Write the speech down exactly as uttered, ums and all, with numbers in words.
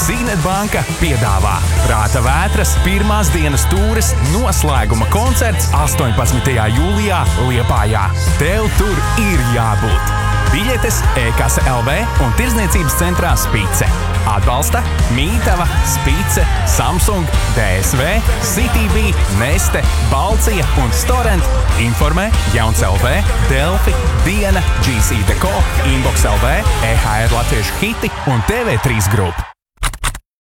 Zīnet banka piedāvā Prāta vētras pirmās dienas tūres noslēguma koncerts astoņpadsmitajā jūlijā Liepājā. Tev tur ir jābūt! Biļetes e-kase L V un tirdzniecības centrā Spice. Atbalsta Mītava, Spice, Samsung, D S V, C T V, Neste, Balcija un Storent. Informē Jauns L V, Delfi, Diena, G C Deco, Inbox L V, E H R Latviešu hiti un T V trīs grupa.